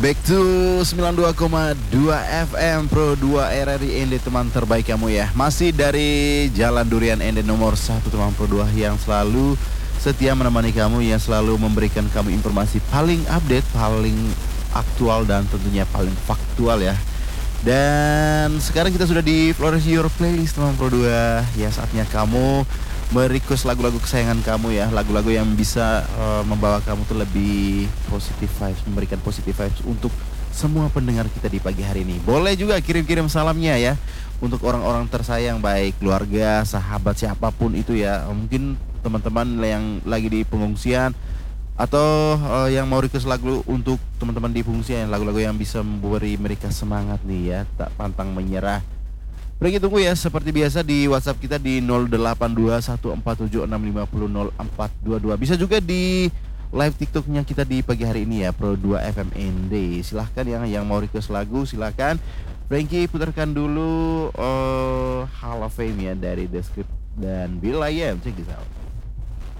Back to 92,2 FM Pro 2 RRI ND, teman terbaik kamu ya. Masih dari Jalan Durian ND nomor 1 teman Pro 2 yang selalu setia menemani kamu, yang selalu memberikan kamu informasi paling update, paling aktual dan tentunya paling faktual ya. Dan sekarang kita sudah di Flourish Your Playlist teman Pro 2. Ya, saatnya kamu merequest lagu-lagu kesayangan kamu ya, lagu-lagu yang bisa membawa kamu tuh lebih positive vibes, memberikan positive vibes untuk semua pendengar kita di pagi hari ini. Boleh juga kirim-kirim salamnya ya untuk orang-orang tersayang, baik keluarga, sahabat, siapapun itu ya. Mungkin teman-teman yang lagi di pengungsian atau yang mau request lagu untuk teman-teman di pengungsian, lagu-lagu yang bisa memberi mereka semangat nih ya, tak pantang menyerah. Udah tunggu ya, seperti biasa di WhatsApp kita di 08214765000422. Bisa juga di live TikToknya kita di pagi hari ini ya, Pro 2 FM ND. Silahkan yang mau request lagu, silahkan. Frankie putarkan dulu Hall of Fame ya dari The Script dan Will I Am. Check this out.